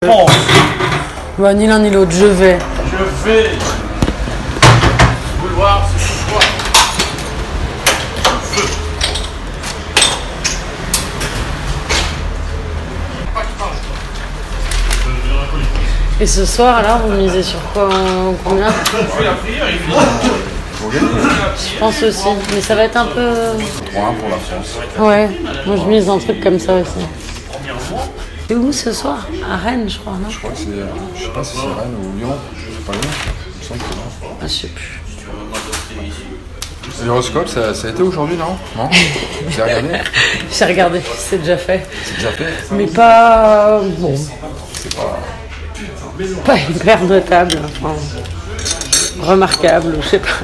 pense. Bah, ni l'un ni l'autre, je vais. Je vais. Vouloir, c'est ce soir. Je veux. Pas qui parle. Et ce soir, alors, vous misez sur quoi? Combien? Je fais la prière, il finit. Je pense aussi. Mais ça va être un peu... 3-1 pour la France. Ouais, moi je mise un truc comme ça aussi. Et où ce soir? À Rennes, je crois, non? Je crois que c'est. Je sais pas si c'est Rennes ou Lyon. C'est pas Lyon. Il me semble que non. Ah, je sais plus. L'horoscope, ça a été aujourd'hui, non? Non? Vous avez regardé? J'ai regardé, c'est déjà fait. C'est déjà fait? Mais pas... bon, C'est pas. pas hyper notable. Enfin, remarquable, je sais pas.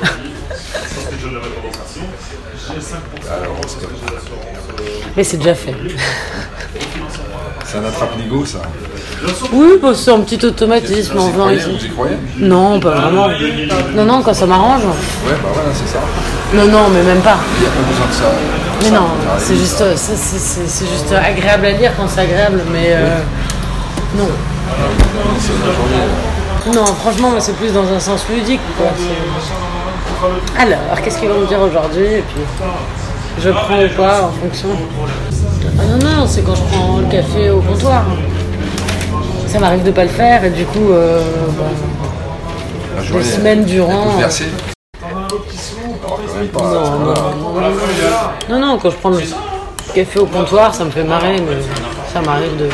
L'horoscope. Mais c'est déjà fait. C'est un attrape-nigo, ça. Oui, bah, c'est un petit automatisme en venant ici. Vous y croyez? Non, pas vraiment. Non, non, quand ça m'arrange. Ouais, bah voilà, c'est ça. Non, non, mais même pas. Il n'y a pas besoin de ça. Mais non, c'est juste agréable à lire quand c'est agréable, mais non. C'est la journée. Non, franchement, moi, c'est plus dans un sens ludique, quoi. Alors, qu'est-ce qu'ils vont me dire aujourd'hui? Et puis, je prends ou pas en fonction. Ah non, non, c'est quand je prends le café au comptoir. Ça m'arrive de pas le faire et du coup, La des journée. semaines durant. Versé. Même pas. Non, non, quand je prends le café au comptoir, ça me fait marrer, mais ça m'arrive de.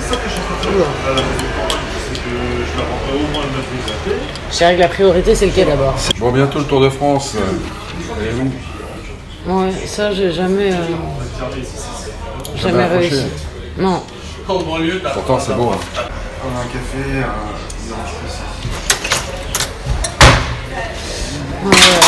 Je dirais que la priorité, c'est le quai d'abord. Bon, bientôt le Tour de France. Et où? Ouais, ça, j'ai jamais Jamais accroché. réussi. Non. Pourtant, c'est beau. Hein. On a un café, un orange précis. Ouais.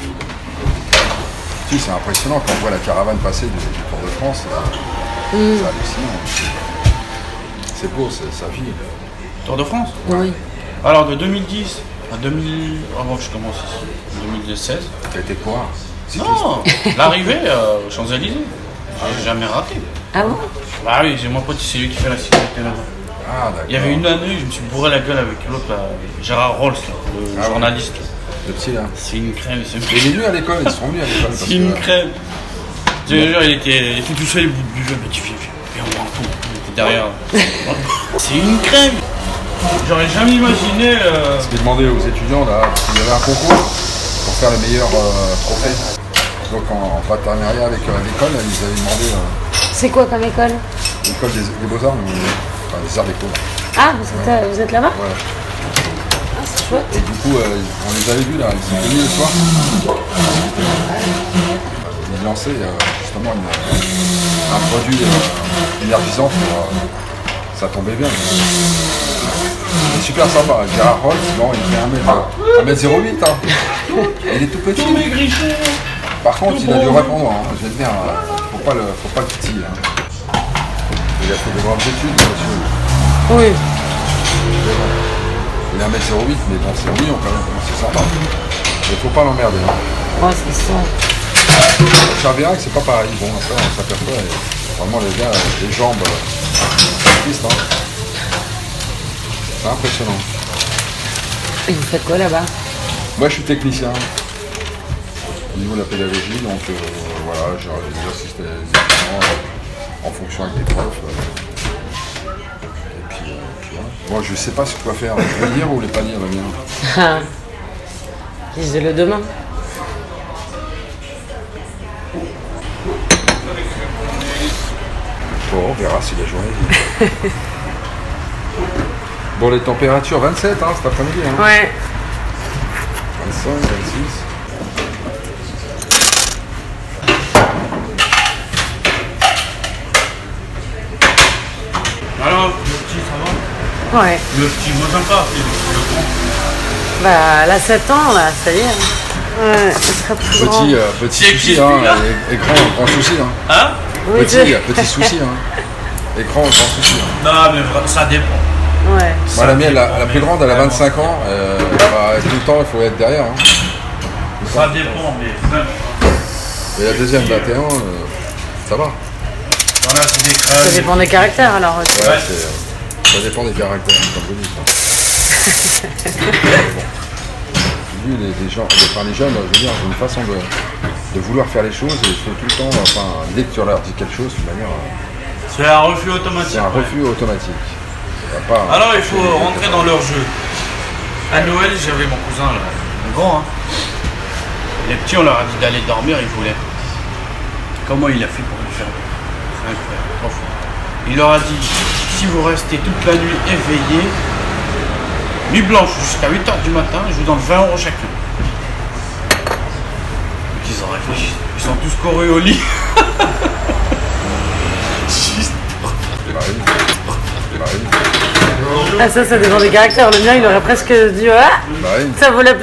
Si, c'est impressionnant quand on voit la caravane passer du Tour de France. C'est hallucinant. C'est beau, ça vit. Tour de France. Oui. Alors de 2010 à 2000, avant que je commence ici, 2016. T'as été quoi? Non, l'arrivée aux Champs-Élysées. J'ai jamais raté. Ah bon? Bah oui, j'ai mon pote, c'est lui qui fait la sécurité là-bas. Ah, d'accord. Il y avait une année, je me suis bourré la gueule avec l'autre, là, Gérard Rolls, là, le Ah journaliste. Le petit là. C'est une crème. Il est venu à l'école, ils sont venus à l'école. C'est une crème. Je te jure, il était tout seul, il bout du jeu, mais tu fais, viens, on va en tout. Il était derrière. C'est une crème. J'aurais jamais imaginé. Ce qui est demandé aux étudiants, là, il y avait un concours pour faire le meilleur trophée. Donc en partenariat avec l'école, ils avaient demandé C'est quoi comme école? l'école des beaux-arts, enfin des arts déco. Ah, vous êtes là-bas? Voilà. Ah, c'est chouette. Et du coup, on les avait vus là, ils sont venus le soir. Ils lançaient justement un produit énergisant pour. Ça tombait bien. Il est super sympa. Gérard Rolls, bon, il fait 1m08. Hein. Il est tout petit. Par contre, il a du répondant. Hein. Je vais te dire, faut pas le titiller. Hein. Il a fait des grandes études, monsieur. Oui. Il est 1m08, mais bon, c'est mignon quand même. C'est sympa. Mais faut pas l'emmerder. Hein. Ouais, c'est ça. Cherviac, c'est pas pareil. Bon, après, on s'aperçoit. Vraiment, les gars, les jambes, artistes, hein. C'est impressionnant. Et vous faites quoi là-bas? Moi, je suis technicien au niveau de la pédagogie, donc voilà, j'assiste les étudiants en fonction avec des profs. Et puis voilà. Bon, je sais pas ce quoi faire. Je vais lire ou les pas lire, le mien. Ah. Lisez-le demain. Bon, on verra si la journée vient. Bon, les températures, 27 hein, cet après-midi. Hein. Ouais. 25, 26. Alors, le petit, ça va? Ouais. Le petit, moi j'aime pas. Bah, elle a 7 ans, là, ça y est. Ouais, ce sera plus grand. Petit C'est souci, qui, hein, celui-là et grand souci. Hein. Hein? Oui, Petit souci. Hein. Écran, grand souci. Hein. Non, mais ça dépend. Ouais. Moi, la mienne, la plus grande, elle a 25 ans. Tout le temps, il faut être derrière. Hein. Ça dépend, mais. Et la deuxième, 21, ça va. Voilà, c'est des crèmes. Ça dépend des caractères, alors. Ouais, c'est Ça dépend des caractères, comme vous dites. Bon. Les gens, les jeunes, je veux dire, ont une façon de vouloir faire les choses et il faut tout le temps, enfin, dès que tu leur dis quelque chose, de manière. C'est un refus automatique. C'est un refus automatique. Alors il faut rentrer dans leur jeu. À Noël, j'avais mon cousin là, un grand. Hein. Les petits, on leur a dit d'aller dormir, ils voulaient. Comment il a fait pour le faire? C'est incroyable, trop fort. Il leur a dit, si vous restez toute la nuit éveillés, nuit blanche jusqu'à 8h du matin, je vous donne 20 € chacun. Donc ils ont réfléchi. Ils sont tous courus au lit. Juste pour... Ah ça dépend des caractères. Le mien il aurait presque dit ah, ça vaut la peine.